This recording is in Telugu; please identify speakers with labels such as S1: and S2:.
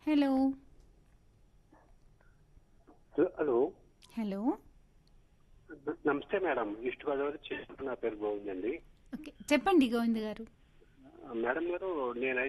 S1: హలో.
S2: హలో.
S1: హలో.
S2: నమస్తే మేడం, ఈస్ట్ గోదావరి నా పేరు గోవింద్ అండి.
S1: ఓకే, చెప్పండి గోవింద్ గారు.
S2: మేడం గారు, నేనైతే